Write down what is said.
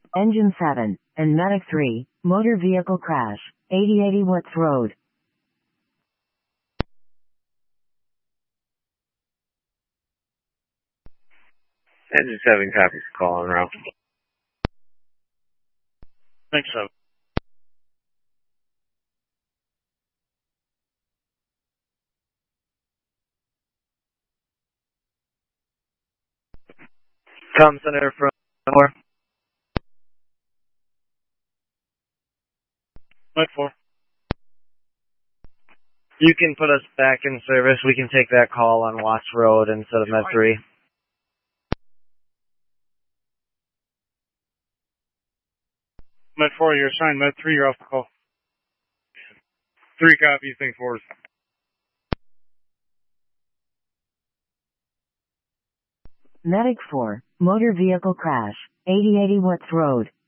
Engine 7, and Medic 3, motor vehicle crash, 8080 Watts Road. Engine 7 copies, call en route. Thanks, 7. Com Center from 4. Med 4. You can put us back in service. We can take that call on Watts Road instead of Med 3. Med 4, you're assigned. Med 3, you're off the call. 3 copies, think 4s. Medic 4, motor vehicle crash, 8080 Watts Road.